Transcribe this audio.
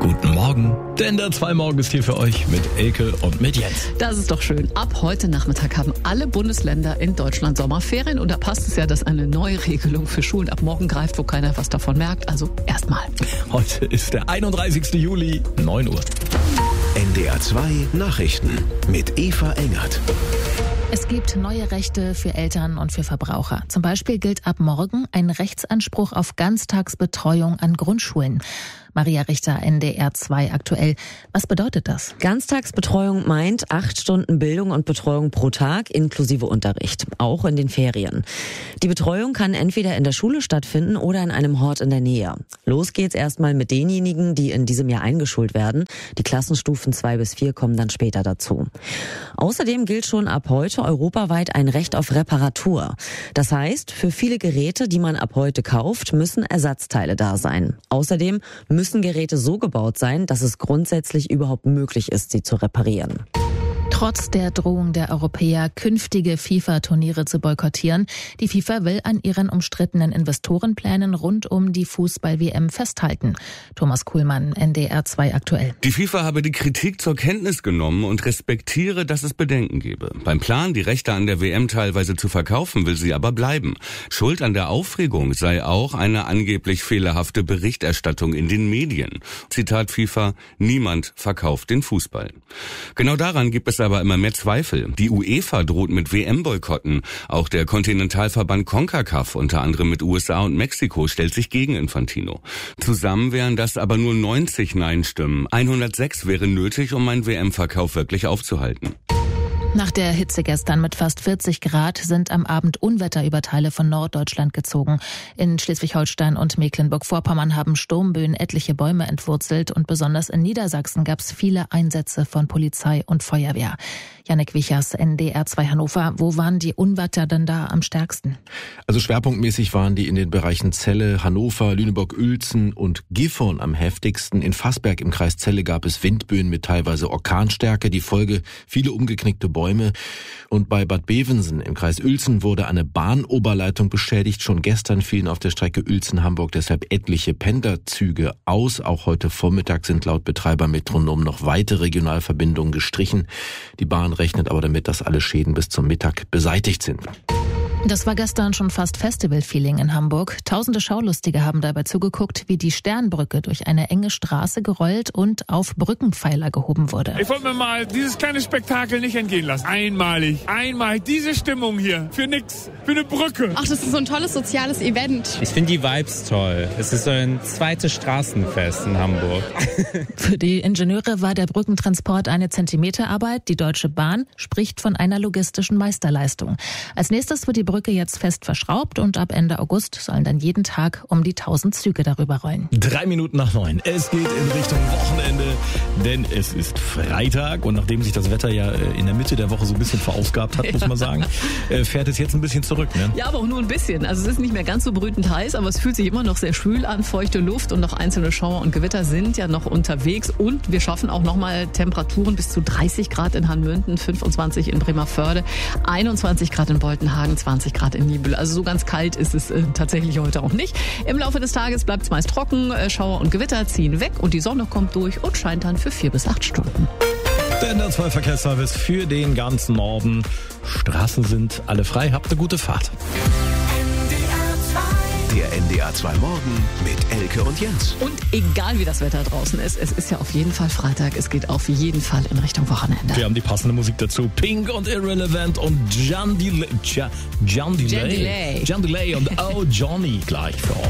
guten Morgen. Der NDR 2 Morgen ist hier für euch mit Elke und mit Jens. Das ist doch schön. Ab heute Nachmittag haben alle Bundesländer in Deutschland Sommerferien. Und da passt es ja, dass eine neue Regelung für Schulen ab morgen greift, wo keiner was davon merkt. Also erstmal. Heute ist der 31. Juli, 9 Uhr. NDR 2 Nachrichten mit Eva Engert. Es gibt neue Rechte für Eltern und für Verbraucher. Zum Beispiel gilt ab morgen ein Rechtsanspruch auf Ganztagsbetreuung an Grundschulen. Maria Richter, NDR 2 aktuell. Was bedeutet das? Ganztagsbetreuung meint 8 Stunden Bildung und Betreuung pro Tag inklusive Unterricht, auch in den Ferien. Die Betreuung kann entweder in der Schule stattfinden oder in einem Hort in der Nähe. Los geht's erstmal mit denjenigen, die in diesem Jahr eingeschult werden. Die Klassenstufen 2 bis 4 kommen dann später dazu. Außerdem gilt schon ab heute europaweit ein Recht auf Reparatur. Das heißt, für viele Geräte, die man ab heute kauft, müssen Ersatzteile da sein. Außerdem müssen Geräte so gebaut sein, dass es grundsätzlich überhaupt möglich ist, sie zu reparieren. Trotz der Drohung der Europäer, künftige FIFA-Turniere zu boykottieren, die FIFA will an ihren umstrittenen Investorenplänen rund um die Fußball-WM festhalten. Thomas Kuhlmann, NDR 2 aktuell. Die FIFA habe die Kritik zur Kenntnis genommen und respektiere, dass es Bedenken gebe. Beim Plan, die Rechte an der WM teilweise zu verkaufen, will sie aber bleiben. Schuld an der Aufregung sei auch eine angeblich fehlerhafte Berichterstattung in den Medien. Zitat FIFA, niemand verkauft den Fußball. Genau daran gibt es aber immer mehr Zweifel. Die UEFA droht mit WM-Boykotten. Auch der Kontinentalverband CONCACAF, unter anderem mit USA und Mexiko, stellt sich gegen Infantino. Zusammen wären das aber nur 90 Nein-Stimmen. 106 wäre nötig, um einen WM-Verkauf wirklich aufzuhalten. Nach der Hitze gestern mit fast 40 Grad sind am Abend Unwetter über Teile von Norddeutschland gezogen. In Schleswig-Holstein und Mecklenburg-Vorpommern haben Sturmböen etliche Bäume entwurzelt und besonders in Niedersachsen gab es viele Einsätze von Polizei und Feuerwehr. Jannik Wichers, NDR 2 Hannover. Wo waren die Unwetter denn da am stärksten? Also schwerpunktmäßig waren die in den Bereichen Celle, Hannover, Lüneburg-Uelzen und Gifhorn am heftigsten. In Fassberg im Kreis Celle gab es Windböen mit teilweise Orkanstärke. Die Folge viele umgeknickte Bäume. Und bei Bad Bevensen im Kreis Uelzen wurde eine Bahnoberleitung beschädigt. Schon gestern fielen auf der Strecke Uelzen-Hamburg deshalb etliche Pendlerzüge aus. Auch heute Vormittag sind laut Betreiber Metronom noch weitere Regionalverbindungen gestrichen. Die Bahn rechnet aber damit, dass alle Schäden bis zum Mittag beseitigt sind. Das war gestern schon fast Festival-Feeling in Hamburg. Tausende Schaulustige haben dabei zugeguckt, wie die Sternbrücke durch eine enge Straße gerollt und auf Brückenpfeiler gehoben wurde. Ich wollte mir mal dieses kleine Spektakel nicht entgehen lassen. Einmalig diese Stimmung hier. Für nix, für eine Brücke. Ach, das ist so ein tolles soziales Event. Ich finde die Vibes toll. Es ist so ein zweites Straßenfest in Hamburg. Für die Ingenieure war der Brückentransport eine Zentimeterarbeit. Die Deutsche Bahn spricht von einer logistischen Meisterleistung. Als nächstes wird die Brücke jetzt fest verschraubt und ab Ende August sollen dann jeden Tag um die 1000 Züge darüber rollen. 3 Minuten nach 9. Es geht in Richtung Wochenende, denn es ist Freitag und nachdem sich das Wetter ja in der Mitte der Woche so ein bisschen verausgabt hat, muss man sagen, fährt es jetzt ein bisschen zurück. Ne? Ja, aber auch nur ein bisschen. Also es ist nicht mehr ganz so brütend heiß, aber es fühlt sich immer noch sehr schwül an. Feuchte Luft und noch einzelne Schauer und Gewitter sind ja noch unterwegs und wir schaffen auch nochmal Temperaturen bis zu 30 Grad in Hanmünden, 25 in Bremervörde, 21 Grad in Boltenhagen, 20 Grad in Niebüll. Also so ganz kalt ist es tatsächlich heute auch nicht. Im Laufe des Tages bleibt es meist trocken, Schauer und Gewitter ziehen weg und die Sonne kommt durch und scheint dann für 4 bis 8 Stunden. Der NDR 2 Verkehrsservice für den ganzen Norden. Straßen sind alle frei. Habt eine gute Fahrt. Der NDR 2 Morgen mit Elke und Jens. Und egal wie das Wetter draußen ist, es ist ja auf jeden Fall Freitag. Es geht auf jeden Fall in Richtung Wochenende. Wir haben die passende Musik dazu. Pink und Irrelevant und John Delay und Oh Johnny gleich für euch.